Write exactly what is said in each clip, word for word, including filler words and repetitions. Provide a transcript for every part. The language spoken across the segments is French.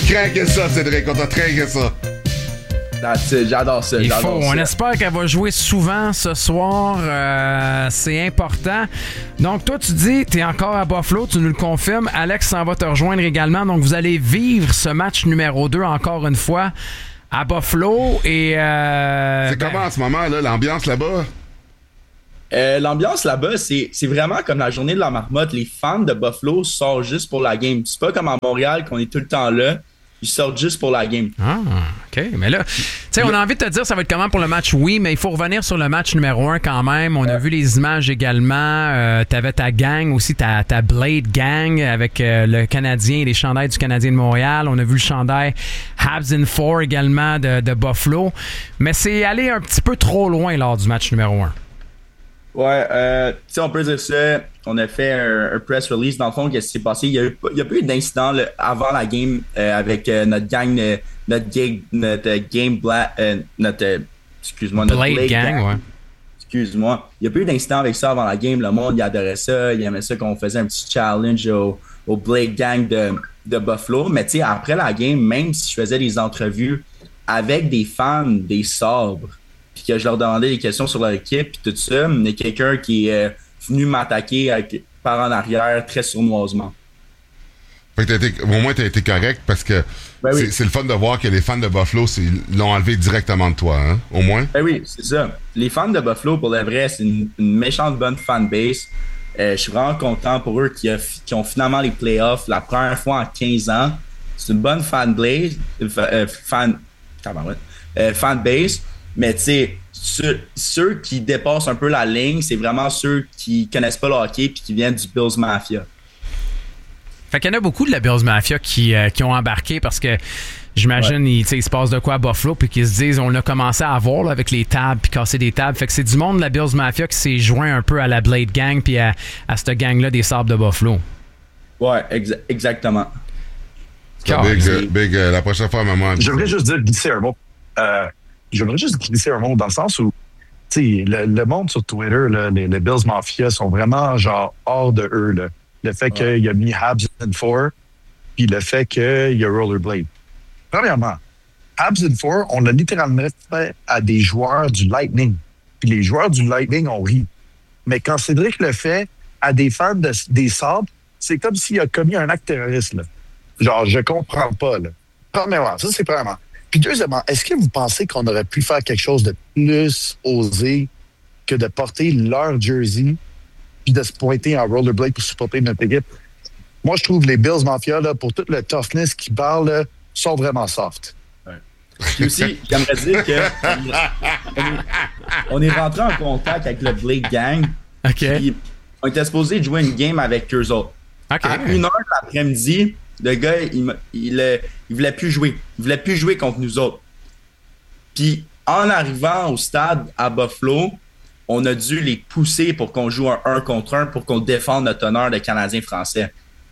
craqué ça, Cédric. On t'a craqué ça. J'adore ça. Il j'adore faut. ça. On espère qu'elle va jouer souvent ce soir. Euh, c'est important. Donc, toi, tu dis, tu es encore à Buffalo, tu nous le confirmes. Alex s'en va te rejoindre également. Donc, vous allez vivre ce match numéro deux encore une fois à Buffalo. Et euh, C'est ben, comment en ce moment, là, l'ambiance là-bas? Euh, l'ambiance là-bas, c'est, c'est vraiment comme la journée de la marmotte. Les fans de Buffalo sortent juste pour la game. C'est pas comme à Montréal qu'on est tout le temps là. Ils sortent juste pour la game. Ah, OK. Mais là, tu sais, on a envie de te dire ça va être comment pour le match, oui, mais il faut revenir sur le match numéro un quand même. On a vu les images également. Euh, t'avais ta gang aussi, ta, ta Blade Gang avec euh, le Canadien et les chandails du Canadien de Montréal. On a vu le chandail Habs in Four également de, de Buffalo. Mais c'est allé un petit peu trop loin lors du match numéro un. Ouais, euh, tu sais, on peut dire ça. On a fait un, un press release. Dans le fond, qu'est-ce qui s'est passé? Il y a, eu, il y a pas eu d'incident là, avant la game euh, avec euh, notre gang, euh, notre, gang, notre euh, game black, euh, notre, euh, excuse-moi, notre Blade, Blade gang, gang, ouais. Excuse-moi. Il n'y a pas eu d'incident avec ça avant la game. Le monde, il adorait ça. Il aimait ça qu'on faisait un petit challenge au, au Blade Gang de, de Buffalo. Mais tu sais, après la game, même si je faisais des entrevues avec des fans des Sabres, puis que je leur demandais des questions sur leur équipe, puis tout ça, il y a quelqu'un qui est euh, venu m'attaquer avec, par en arrière très sournoisement. Fait que t'as été, au moins, tu as été correct parce que ben c'est, oui. c'est le fun de voir que les fans de Buffalo c'est, l'ont enlevé directement de toi, hein, au moins. Ben oui, c'est ça. Les fans de Buffalo, pour le vrai, c'est une, une méchante bonne fanbase. Euh, je suis vraiment content pour eux qui, a, qui ont finalement les playoffs la première fois en quinze ans. C'est une bonne fanbase. Euh, fan, euh, fanbase. Mais tu sais, ceux, ceux qui dépassent un peu la ligne, c'est vraiment ceux qui connaissent pas le hockey et qui viennent du Bills Mafia. Fait qu'il y en a beaucoup de la Bills Mafia qui, euh, qui ont embarqué parce que j'imagine ouais. il, il se passe de quoi à Buffalo puis qu'ils se disent on a commencé à avoir là, avec les tables puis casser des tables. Fait que c'est du monde de la Bills Mafia qui s'est joint un peu à la Blade Gang puis à, à cette gang-là des Sabres de Buffalo. Ouais, exa- exactement. Car, big, euh, big euh, la prochaine fois, maman. J'aimerais juste dire glisser un mot. Euh, J'aimerais juste glisser un mot dans le sens où, tu sais, le, le monde sur Twitter, là, les, les Bills Mafia sont vraiment genre hors de eux. Là. Le fait ouais. qu'il a mis Habs in Four, puis le fait qu'il y a Rollerblade. Premièrement, Habs in Four, on l'a littéralement fait à des joueurs du Lightning. Puis les joueurs du Lightning ont ri. Mais quand Cédric le fait à des fans de, des Sabres, c'est comme s'il a commis un acte terroriste. Là. Genre, je comprends pas. Là. Premièrement, ça c'est premièrement. Puis deuxièmement, est-ce que vous pensez qu'on aurait pu faire quelque chose de plus osé que de porter leur jersey puis de se pointer en rollerblade pour supporter notre équipe? Moi, je trouve les Bills Mafia, là, pour tout le toughness qu'ils parlent, là, sont vraiment soft. Ouais. Puis aussi, j'aimerais dire que on est, on est rentré en contact avec le Blade Gang. OK. Puis on était supposé jouer une game avec eux autres. OK. À une heure de l'après-midi, le gars, il, il, il voulait plus jouer. Il voulait plus jouer contre nous autres. Puis, en arrivant au stade à Buffalo, on a dû les pousser pour qu'on joue un un contre un pour qu'on défende notre honneur de Canadiens français.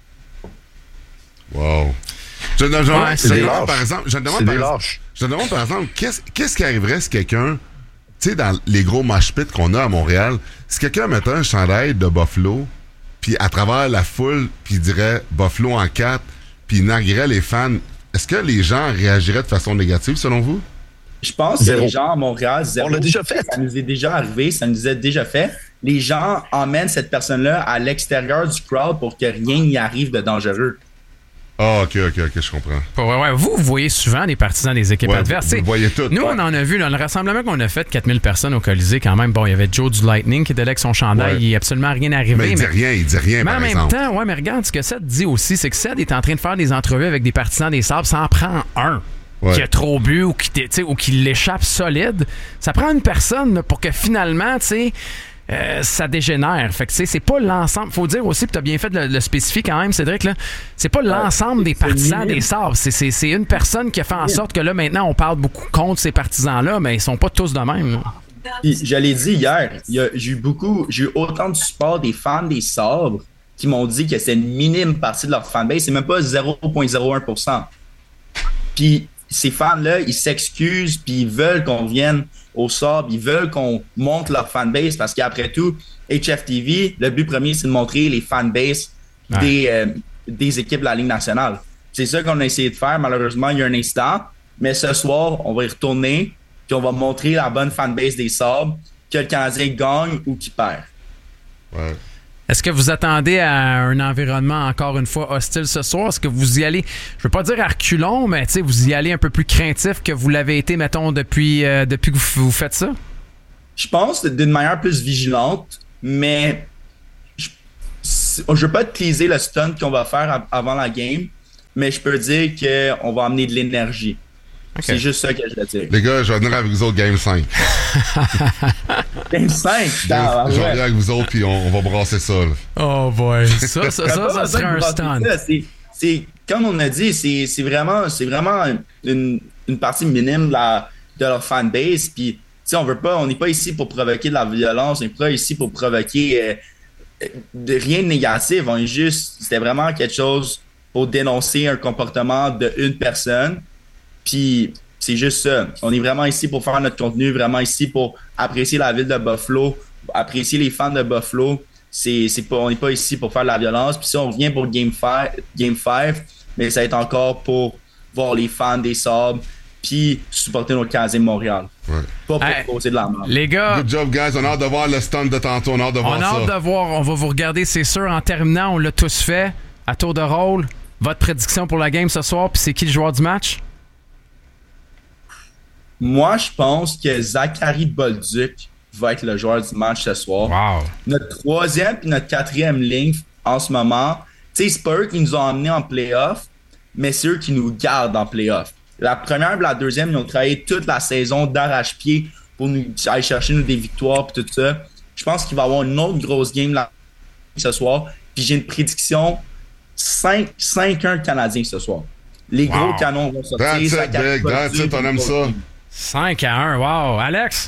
Wow. Je me demande, ouais, je me demande par exemple, je me demande, par exemple, lâches. je me demande par exemple, qu'est-ce, qu'est-ce qui arriverait si quelqu'un, tu sais, dans les gros mosh pits qu'on a à Montréal, si quelqu'un mettait un chandail de Buffalo, puis à travers la foule, puis il dirait Buffalo en quatre, puis il narguerait les fans, est-ce que les gens réagiraient de façon négative, selon vous? Je pense zéro. Que les gens à Montréal, zéro. On l'a déjà fait. Ça nous est déjà arrivé, ça nous est déjà fait. Les gens emmènent cette personne-là à l'extérieur du crowd pour que rien n'y arrive de dangereux. Ah, oh, OK, OK, OK, je comprends. Ouais, ouais, vous, vous voyez souvent des partisans des équipes ouais, adverses. Vous, vous voyez tout. Nous, ouais. on en a vu, là, le rassemblement qu'on a fait, quatre mille personnes au Colisée quand même. Bon, il y avait Joe du Lightning qui était là avec son chandail, ouais. il n'est absolument rien arrivé. Mais il dit mais... rien, il dit rien, mais par en exemple. même temps, ouais, mais regarde, ce que Seth dit aussi, c'est que Seth est en train de faire des entrevues avec des partisans des Sabres, ça en prend un. Ouais. Qui a trop bu ou qui, ou qui l'échappe solide. Ça prend une personne là, pour que finalement, tu sais, euh, ça dégénère. Fait que, tu sais, c'est pas l'ensemble. Faut dire aussi, puis t'as bien fait de le, le spécifier quand même, Cédric, là. C'est pas l'ensemble des partisans des Sabres. C'est, c'est, c'est une personne qui a fait en sorte que là, maintenant, on parle beaucoup contre ces partisans-là, mais ils sont pas tous de même. Puis, je l'ai dit hier, il y a, j'ai eu beaucoup, j'ai eu autant de support des fans des Sabres qui m'ont dit que c'est une minime partie de leur fanbase. C'est même pas zéro virgule zéro un pour cent. Puis, ces fans-là, ils s'excusent puis ils veulent qu'on vienne au Sabres, ils veulent qu'on monte leur fanbase parce qu'après tout, H F T V, le but premier, c'est de montrer les fanbases ouais. des, euh, des équipes de la Ligue nationale. c'est ça qu'on a essayé de faire. Malheureusement, il y a un incident. Mais ce soir, on va y retourner puis on va montrer la bonne fanbase des Sabres que le Canadien gagne ou qu'il perd. Ouais. Est-ce que vous attendez à un environnement encore une fois hostile ce soir? Est-ce que vous y allez, je veux pas dire à reculons, mais vous y allez un peu plus craintif que vous l'avez été, mettons, depuis, euh, depuis que vous, vous faites ça? Je pense d'une manière plus vigilante, mais je ne veux pas te teaser le stunt qu'on va faire avant la game, mais je peux dire qu'on va amener de l'énergie. Okay. C'est juste ça que je veux dire. Les gars, je vais venir avec vous autres Game cinq. Game cinq? Game, je vais venir avec vous autres puis on, on va brasser ça. Là. Oh boy. Ça, ça, ça, ça serait un stunt. C'est, c'est, comme on a dit, c'est, c'est vraiment, c'est vraiment une, une partie minime de, la, de leur fanbase. Puis, on veut pas, on n'est pas ici pour provoquer de la violence, on n'est pas ici pour provoquer euh, de rien de négatif. On est juste, c'était vraiment quelque chose pour dénoncer un comportement d'une personne. Puis c'est juste ça. On est vraiment ici pour faire notre contenu, vraiment ici pour apprécier la ville de Buffalo, apprécier les fans de Buffalo. C'est, c'est pas, on n'est pas ici pour faire de la violence. Puis si on revient pour Game cinq, Game cinq, mais ça va être encore pour voir les fans des Sabres puis supporter nos Canadiens de Montréal. Ouais. Pas pour hey, causer de la merde. Les gars, good job, guys. On a hâte de voir le stunt de tantôt. On a hâte de voir on a ça. hâte de voir. On va vous regarder, c'est sûr. En terminant, on l'a tous fait. À tour de rôle, votre prédiction pour la game ce soir, puis c'est qui le joueur du match? Moi, je pense que Zachary Bolduc va être le joueur du match ce soir. Wow. Notre troisième et notre quatrième ligne en ce moment, tu sais, c'est pas eux qui nous ont emmenés en playoff, mais c'est eux qui nous gardent en playoff. La première et la deuxième, ils ont travaillé toute la saison d'arrache-pied pour nous aller chercher nous des victoires et tout ça. Je pense qu'il va y avoir une autre grosse game là, ce soir. Puis j'ai une prédiction cinq un Canadiens ce soir. Les wow. gros canons vont sortir. That's it, big. That's it, on aime ça. cinq à un, wow. Alex?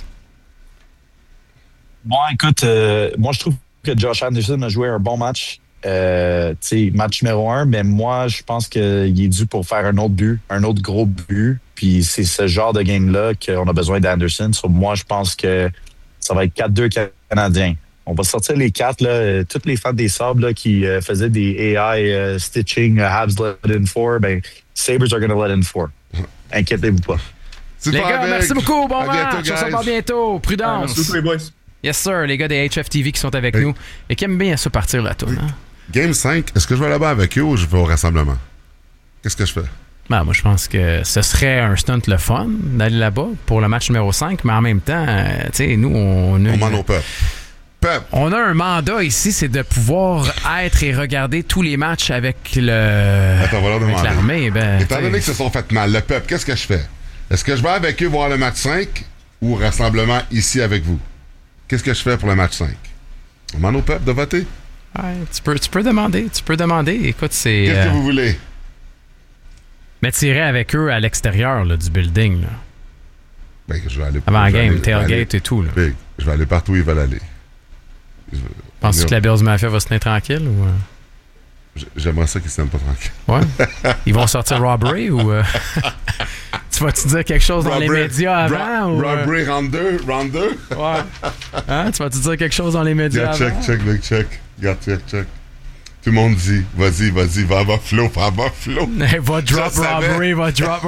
Bon, écoute, euh, moi, je trouve que Josh Anderson a joué un bon match. Euh, tu sais, match numéro un, mais moi, je pense qu'il est dû pour faire un autre but, un autre gros but. Puis c'est ce genre de game-là qu'on a besoin d'Anderson. So, moi, je pense que ça va être quatre deux Canadiens. On va sortir les quatre, là, tous les fans des Sabres là, qui euh, faisaient des A I uh, stitching, uh, Habs let in four, ben, Sabres are going to let in four. Inquiétez-vous pas. Les gars, avec. Merci beaucoup. Bon à match. bientôt, On se revoit bientôt. Prudence. Merci beaucoup, les boys. Yes, sir. Les gars des H F T V qui sont avec hey. nous et qui aiment bien ça partir la tourne. Hein? Game cinq, est-ce que je vais là-bas avec eux ou je vais au rassemblement? Qu'est-ce que je fais? Ben, moi, je pense que ce serait un stunt le fun d'aller là-bas pour le match numéro cinq, mais en même temps, euh, tu sais, nous, on a... On m'en a peur. Pep. On a un mandat ici, c'est de pouvoir être et regarder tous les matchs avec le Attends, on va leur avec demander. l'armée. Ben, étant donné qu'ils se sont fait mal, le peuple, qu'est-ce que je fais? Est-ce que je vais avec eux voir le match cinq ou rassemblement ici avec vous? Qu'est-ce que je fais pour le match cinq? On demande au peuple de voter. Ouais, tu peux, tu peux demander, tu peux demander. Écoute, c'est... Qu'est-ce euh, que vous voulez? Mais tirer avec eux à l'extérieur là, du building. Là. Ben, je vais aller... Avant la game, aller, tailgate et tout. Là. Big. Je vais aller partout où ils veulent aller. Je... Penses-tu que la Bills Mafia va se tenir tranquille? Ou... J'aimerais ça qu'ils se tiennent pas tranquilles. Ouais. Ils vont sortir Robbery ou... Euh... tu vas-tu dire quelque chose dans les médias avant? Ro- ou, euh... Robbery, round deux, round deux. Ouais. Hein? Tu vas-tu dire quelque chose dans les médias yeah, avant? Check, check, look, check. Regarde, check, check. Tout le monde dit, vas-y, vas-y, va à Buffalo, va à Buffalo. Hey, va drop Robbery, va drop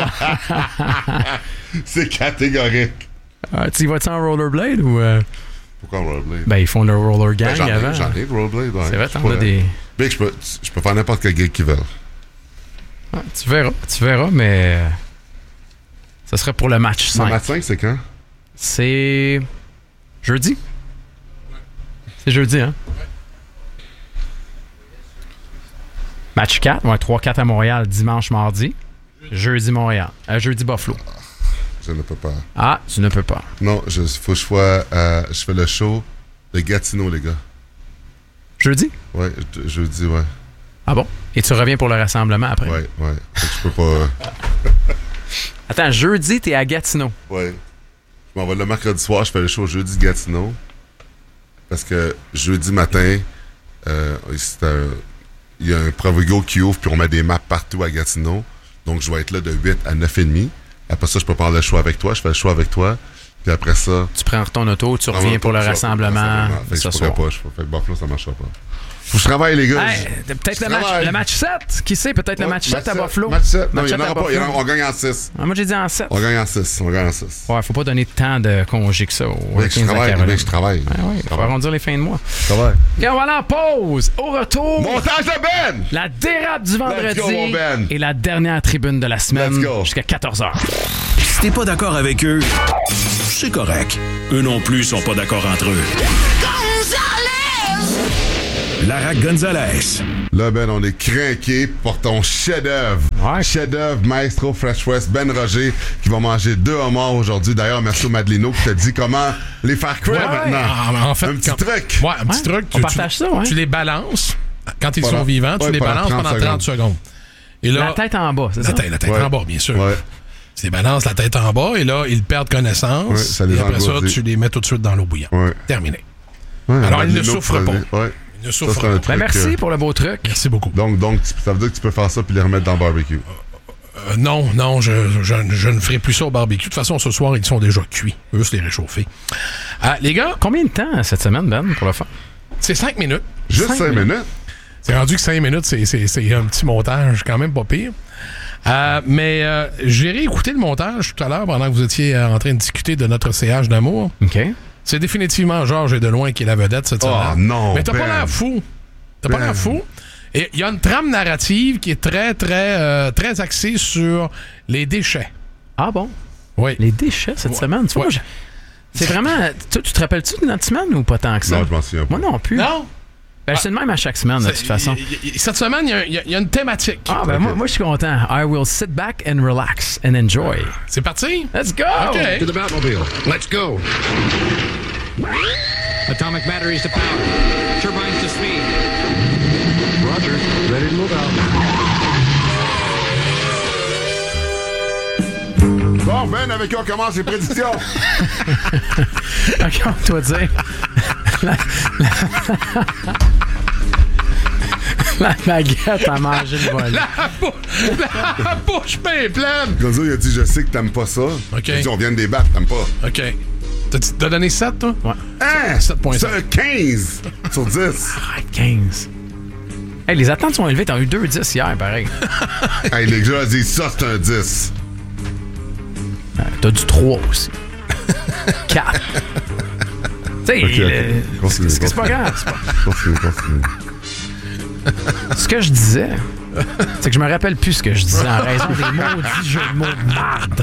C'est catégorique. Ah, tu y vas-tu en rollerblade ou... Euh... Pourquoi rollerblade? Ben, ils font le roller gang ben, j'en ai, avant. J'en ai de rollerblade, ouais. C'est vrai, t'en as des... Big, je peux, je peux faire n'importe quel gig qu'ils veulent. Ah, tu verras, tu verras, mais... Ça serait pour le match cinq. Le match cinq, c'est quand? C'est... Jeudi. C'est jeudi, hein? Match quatre, ouais, trois quatre à Montréal, dimanche, mardi. Jeudi, Montréal. Euh, jeudi, Buffalo. Je ne peux pas. Ah, tu ne peux pas. Non, il faut que je sois... Euh, je fais le show de Gatineau, les gars. Jeudi? Ouais, je, jeudi, ouais. Ah bon? Et tu reviens pour le rassemblement après? Ouais, ouais. Fait que je peux pas... Attends, jeudi, t'es à Gatineau. Ouais. Je m'en vais le mercredi soir, je fais le show jeudi de Gatineau. Parce que jeudi matin, euh, c'est un... il y a un Provigo qui ouvre, puis on met des maps partout à Gatineau. Donc, je vais être là de huit à neuf heures trente. Après ça, je peux prendre le choix avec toi. Je fais le choix avec toi. Puis après ça... Tu prends ton auto, tu reviens pour le rassemblement Fait que ce je soir. pourrais pas. Je, fait que Buffalo, ça marchera pas. Faut que je travaille, les gars. Hey, peut-être le match, le match sept. Qui sait? Peut-être ouais, le match, match sept à Buffalo. Match sept. Non, match il n'y en aura pas. Il en a, on gagne en six. Ah, moi, j'ai dit en sept. On gagne en six. On gagne en six. Ouais, faut pas donner tant de congés que ça aux mais je travaille, mais je travaille. Ouais, ouais, il faut arrondir les fins de mois. Ça va. OK, on va aller en pause. Au retour. Montage de Ben! La dérape du vendredi. Go, mon Ben. Et la dernière tribune de la semaine. Jusqu'à quatorze heures. Si t'es pas d'accord avec eux, c'est correct. Eux non plus sont pas d'accord entre eux. Lara Gonzalez. Là, Ben, on est craqué pour ton chef-d'œuvre. Ouais. Chef-d'œuvre, Maestro Fresh West, Ben Roger, qui va manger deux homards aujourd'hui. D'ailleurs, merci au Madelino qui t'a dit comment les faire cuire ouais, maintenant. Ah, en fait, un petit quand... truc. Ouais, un petit ouais, truc. On tu, partage tu, ça, ouais. Tu les balances quand ils pendant, sont vivants. Tu ouais, les pendant balances trente pendant trente secondes. Et là, la tête en bas, c'est la ça? Tête, la tête ouais. en bas, bien sûr. Ouais. Tu les balances la tête en bas et là, ils perdent connaissance. Ouais, ça les et après ça, engourdit. tu les mets tout de suite dans l'eau bouillante. Ouais. Terminé. Ouais, Alors, ils ne Madelino souffrent pas. Ouais. Ils ne Ça, souffrent c'est un pas. truc, Ben, merci euh, pour le beau truc. Merci beaucoup. Donc, donc, ça veut dire que tu peux faire ça puis les remettre dans le barbecue. Euh, non, non, je, je, je ne ferai plus ça au barbecue. De toute façon, ce soir, ils sont déjà cuits. Eux, se les réchauffer. Euh, les gars, Combien de temps cette semaine, Ben, pour le faire? c'est cinq minutes. Juste cinq minutes. C'est rendu que cinq minutes, c'est, c'est, c'est un petit montage quand même pas pire. Euh, mais euh, j'ai réécouté le montage tout à l'heure pendant que vous étiez euh, en train de discuter de notre C H d'amour. OK. C'est définitivement Georges et Deloin qui est la vedette cette Oh semaine. non, Mais t'as Ben. pas l'air fou. T'as Ben. pas l'air fou. Et il y a une trame narrative qui est très, très, euh, très axée sur les déchets. Ah bon? Oui. Les déchets cette Ouais. semaine. Tu vois, Ouais. moi, je- c'est vraiment... Tu, tu te rappelles-tu de notre semaine ou pas tant que ça? Non, je m'en souviens pas. Moi non plus. Non? Ben, c'est le même à chaque semaine, de toute façon. Y- y- Cette semaine, il y a- il y, a- il y a une thématique. Ah, ben Ok. moi, moi je suis content. I will sit back and relax and enjoy. C'est parti? Let's go! OK. To the Batmobile. Let's go. Atomic batteries to power. Turbines to speed. Roger. Ready to move out. Bon, Ben, avec qui on commence les prédictions? OK, on doit dire... la, la, la baguette a mangé le volet. La, bou- la bouche bien pleine. Gonzo, il a dit, je sais que t'aimes pas ça. Ok. Il a dit, on vient de débattre, t'aimes pas. OK. T'as, t'as donné sept, toi? Ouais. Hein? sept virgule C'est cinq. un quinze sur dix. Ah, quinze. Hey, les attentes sont élevées. T'as eu deux dix hier, pareil. Hey, les gars disent ça, c'est un dix. Euh, T'as du trois aussi. quatre. Tu sais, Ok, ok. le- Continue, c'est c'est pas continue. grave. c'est pas- Continue, continue. Ce que je disais, c'est que je me rappelle plus ce que je disais en raison des maudits jeux de mots de marde.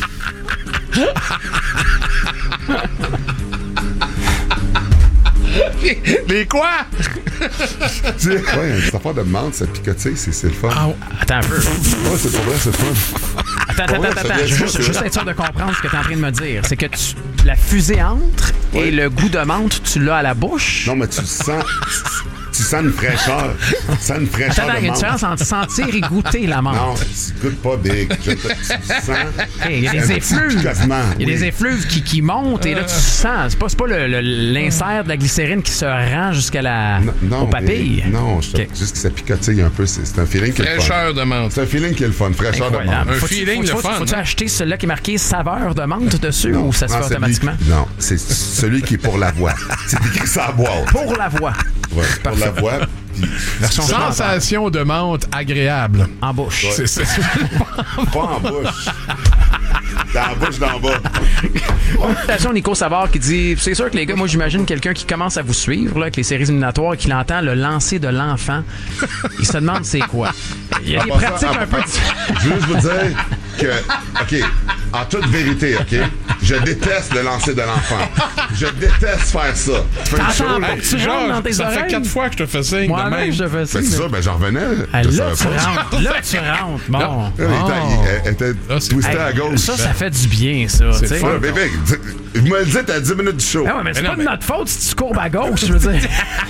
Les quoi? Tu sais, ouais, cette affaire de menthe, ça picotique, c'est, c'est le fun. Ah, Attends un peu. Ouais, c'est pour vrai, c'est le fun. Attends, attends, Ouais, attends, ça attends. vient Je ça, veux juste, c'est juste vrai. être sûr de comprendre ce que tu es en train de me dire. C'est que tu, la fusée entre et le goût de menthe, tu l'as à la bouche. Non, mais tu sens. Tu sens une fraîcheur. Tu sens une fraîcheur Attends, de il y a une menthe. différence entre sentir et goûter la menthe. Non, tu goûtes pas big. Je te- tu sens. Hey, il y a un des petit effluves. picotement, Il y a oui. des effluves qui, qui montent et là, tu sens. C'est pas, c'est pas le, le- l'insert de la glycérine qui se rend jusqu'à la, Non, non, aux papilles. mais- non, je te- Ok. juste que ça picotille un peu. C'est, c'est un feeling qui est le fun. fraîcheur de menthe. C'est un feeling qui est le fun. Fraîcheur de Incroyable. menthe. Un Faut-tu- feeling faut-tu- de fun, Faut-tu hein? acheter celui-là qui est marqué saveur de menthe dessus ou ça se Non, fait celui- automatiquement? Non, c'est celui qui est pour la voix. C'est écrit ça à boîte. Pour la voix. Ouais, pour la voix. Puis, Version Sensation de menthe agréable. en bouche. C'est, c'est, pas en bouche. Dans la bouche d'en bas. Attention, Nico Savard qui dit c'est sûr que les gars, moi j'imagine quelqu'un qui commence à vous suivre là, avec les séries éliminatoires et qui entend le lancer de l'enfant. Il se demande c'est quoi. Il y a des En passant, pratiques en- un peu en- différentes. Je veux juste vous dire que, OK, en toute vérité, OK, je déteste le lancer de l'enfant. Je déteste faire ça. Tu fais une T'entends chose- pas? Tu rentres dans tes ça fait oreilles? quatre fois que je te fais signe de Moi-même, même. je fais ça. Ben, c'est mais- ça, ben j'en revenais. Ah, Je là, savais tu pas. rentres. Là, tu rentres. Bon. Là, il était- il- elle était Là, c'est- twistée Hey, à gauche. ça, ça fait du bien, ça. tu sais. le fun. Ouais, bébé, vous me le dites à dix minutes du show. Ah ouais, mais c'est Mais pas non, de mais- notre faute si tu courbes à gauche, je veux dire.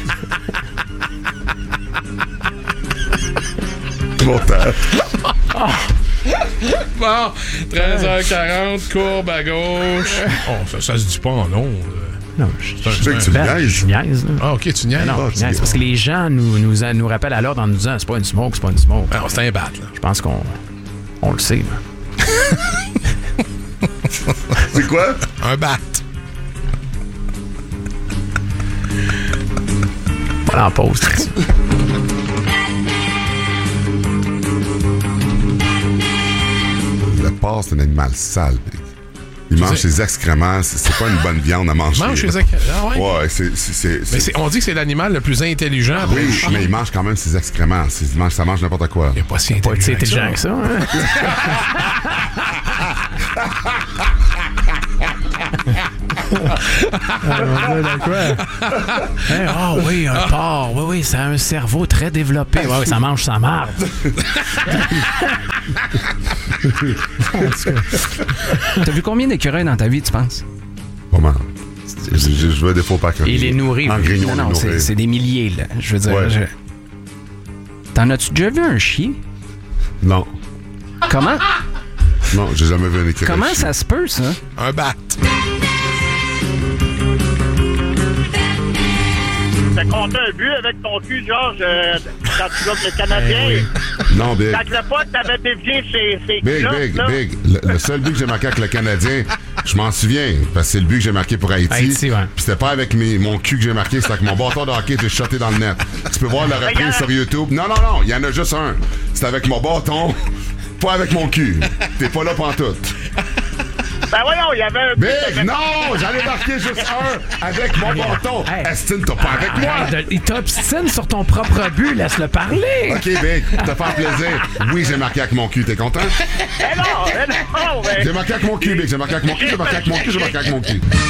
Montage. Bon, treize heures quarante, courbe à gauche. Oh, ça, ça se dit pas en ondes. Non, je, Je sais que tu le Ben, niaises. je niaise, là. Ah, OK, tu niaises. Non, Ah, je tu niaise, dis- parce que les gens nous, nous, nous rappellent à l'ordre en nous disant c'est pas une smoke, c'est pas une smoke. Ah, c'est un bat, là. Je pense qu'on on le sait. Là. C'est quoi? Un bat. On va en pause. Le porc, c'est un animal sale. Il mange ses excréments. C'est, c'est pas une bonne viande à manger. Il mange ses excréments. Ah ouais? Ouais, c'est, c'est, c'est, Mais c'est... c'est, on dit que c'est l'animal le plus intelligent. Ah, oui, mais il mange quand même ses excréments. C'est, il mange, ça mange n'importe quoi. Il n'est pas si Pas si intelligent, intelligent que ça. Hein, ah oui, un porc. Oui, oui, ça a un cerveau très développé. Ouais, oui, ça mange sa marde. T'as vu combien d'écureuils dans ta vie, tu penses? Pas mal. Je, je, je veux des faux pas. Il les nourrit. En grignon, Non, non, c'est, c'est des milliers, là. Je veux dire. Ouais. Je... T'en as-tu déjà vu un chien? Non. Comment? Non, j'ai jamais vu un écureuil. Comment chien. ça se peut, ça? Un bat. T'as compté un but avec ton cul, Georges, euh, quand tu joues avec le Canadien. Eh oui. Non, Big. Quand le pote t'avait dévié ses, ses Big, culottes, Big, là. Big. Le, le seul but que j'ai marqué avec le Canadien, je m'en souviens, parce que c'est le but que j'ai marqué pour Haïti. Haïti, ouais. Puis c'était pas avec mes, mon cul que j'ai marqué, c'était avec mon bâton de hockey, j'ai shoté dans le net. Tu peux voir la reprise Regarde. sur YouTube. Non, non, non, il y en a juste un. C'était avec mon bâton, pas avec mon cul. T'es pas là pantoute. Ben voyons, il y avait un but. Big, non, j'en ai marqué juste un avec mon bâton. Hey. Estine, t'as pas avec moi. Arrête de- Il t'obstine sur ton propre but. Laisse-le parler. OK, Big, te faire plaisir. Oui, j'ai marqué avec mon cul, t'es content? Eh non, eh non, mais... J'ai marqué avec mon cul, Big, j'ai marqué avec mon cul, j'ai marqué avec mon cul, j'ai marqué avec mon cul.